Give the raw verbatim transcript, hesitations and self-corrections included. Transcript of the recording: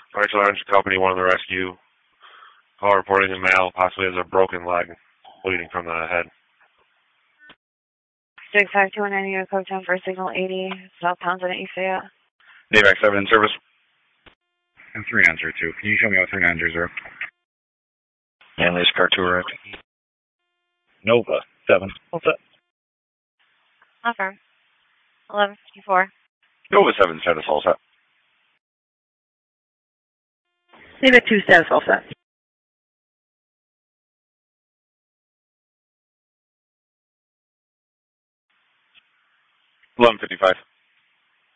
Rachel Orange Company, one of the rescue. Call reporting the male possibly has a broken leg, bleeding from the head. six five two one nine, you code ten for signal eighty, South Townsend at East Fayette. Dave X seven in service. And three nine zero two. Can you show me out three nine zero zero? And this car two arrived. Nova seven. What's that? Affirm. eleven fifty-four. Nova seven status all set. Neva two status all set. eleven fifty-five.